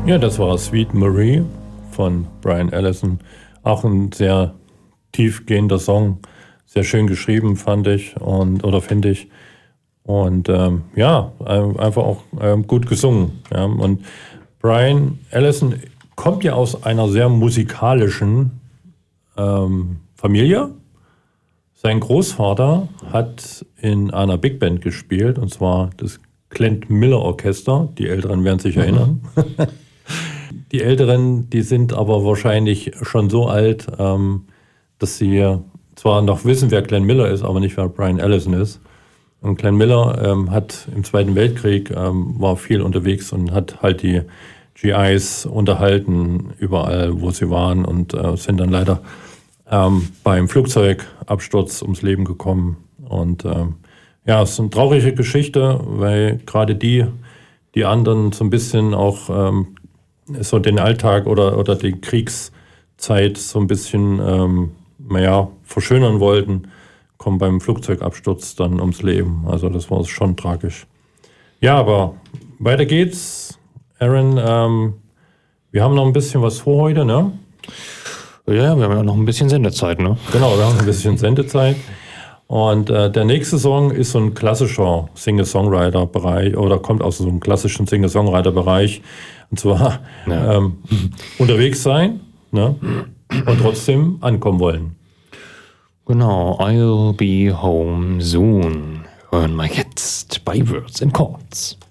Ja, das war Sweet Marie von Brian Ellison. Auch ein sehr tiefgehender Song. Sehr schön geschrieben, fand ich finde ich. Und einfach auch gut gesungen. Ja. Und Brian Ellison kommt ja aus einer sehr musikalischen Familie. Sein Großvater hat in einer Big Band gespielt, und zwar das Glenn Miller Orchester. Die Älteren werden sich erinnern. Die Älteren, die sind aber wahrscheinlich schon so alt, dass sie zwar noch wissen, wer Glenn Miller ist, aber nicht, wer Brian Ellison ist. Und Glenn Miller hat im Zweiten Weltkrieg, war viel unterwegs und hat halt die GIs unterhalten, überall, wo sie waren, und sind dann leider beim Flugzeugabsturz ums Leben gekommen. Und es ist eine traurige Geschichte, weil gerade die anderen so ein bisschen auch so den Alltag oder die Kriegszeit so ein bisschen verschönern wollten, kommen beim Flugzeugabsturz dann ums Leben. Also das war schon tragisch. Ja, aber weiter geht's. Aaron, wir haben noch ein bisschen was vor heute, ne? Ja, wir haben ja noch ein bisschen Sendezeit, ne? Genau, wir haben ein bisschen Sendezeit. Und der nächste Song ist so ein klassischer Singer-Songwriter-Bereich oder kommt aus so einem klassischen Singer-Songwriter-Bereich. Und zwar unterwegs sein, ne? Und trotzdem ankommen wollen. Genau, I'll be home soon. Hören wir jetzt bei Words and Chords.